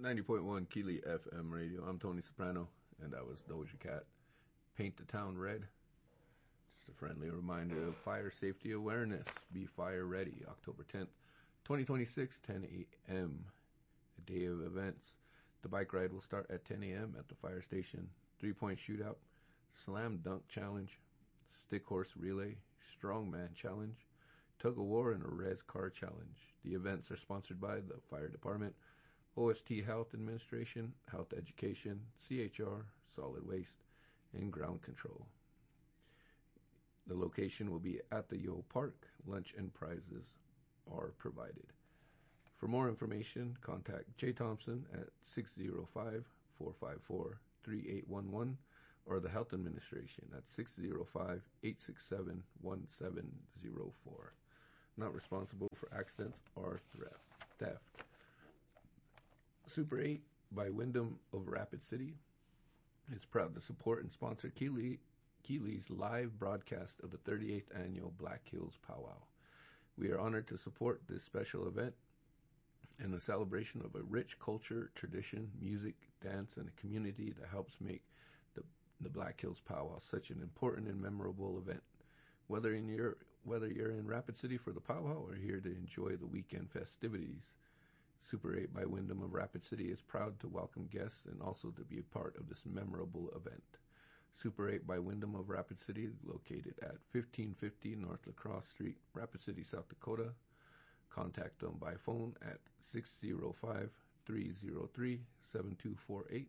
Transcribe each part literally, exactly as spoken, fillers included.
ninety point one Keely F M radio. I'm Tony Soprano, and that was Doja Cat. Paint the Town Red. Just a friendly reminder of fire safety awareness. Be fire ready. October tenth, twenty twenty-six, ten a.m. A day of events. The bike ride will start at ten a.m. at the fire station. Three-point shootout, slam dunk challenge, stick horse relay, strongman challenge, tug of war, and a res car challenge. The events are sponsored by the fire department, O S T Health Administration, Health Education, C H R, Solid Waste, and Ground Control. The location will be at the Yo Park. Lunch and prizes are provided. For more information, contact Jay Thompson at six oh five, four five four, three eight one one or the Health Administration at six oh five, eight six seven, one seven oh four. Not responsible for accidents or theft. Super eight by Wyndham of Rapid City is proud to support and sponsor Keely, Keely's live broadcast of the thirty-eighth Annual Black Hills Powwow. We are honored to support this special event and a celebration of a rich culture, tradition, music, dance, and a community that helps make the, the Black Hills Powwow such an important and memorable event. Whether, in your, whether you're in Rapid City for the powwow or here to enjoy the weekend festivities, Super eight by Wyndham of Rapid City is proud to welcome guests and also to be a part of this memorable event. Super eight by Wyndham of Rapid City, located at fifteen fifty North Lacrosse Street, Rapid City, South Dakota. Contact them by phone at six oh five, three oh three, seven two four eight.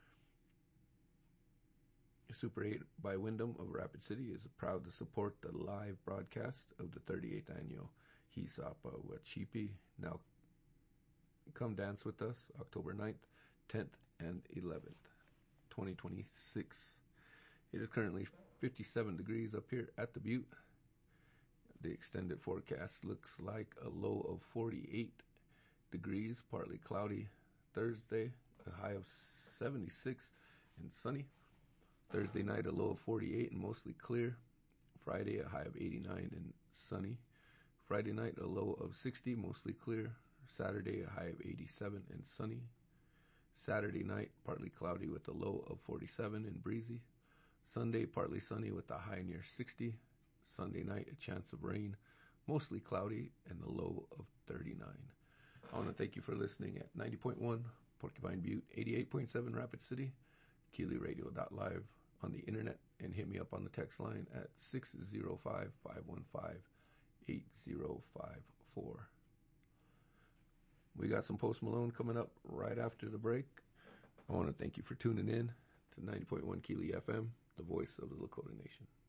Super eight by Wyndham of Rapid City is proud to support the live broadcast of the thirty-eighth Annual Hisapa Wachipi. Now, come dance with us October ninth, tenth, and eleventh, twenty twenty-six. It is currently fifty-seven degrees up here at the Butte. The extended forecast looks like a low of forty-eight degrees, partly cloudy. Thursday, a high of seventy-six and sunny. Thursday night, a low of forty-eight and mostly clear. Friday, a high of eighty-nine and sunny. Friday night, a low of sixty, mostly clear. Saturday, a high of eighty-seven and sunny. Saturday night, partly cloudy with a low of forty-seven and breezy. Sunday, partly sunny with a high near sixty. Sunday night, a chance of rain, mostly cloudy, and a low of thirty-nine. I want to thank you for listening at ninety point one Porcupine Butte, eighty-eight point seven Rapid City, Keely Radio dot live on the internet, and hit me up on the text line at six oh five, five one five, eight oh five four. We got some Post Malone coming up right after the break. I want to thank you for tuning in to ninety point one Keely F M, the voice of the Lakota Nation.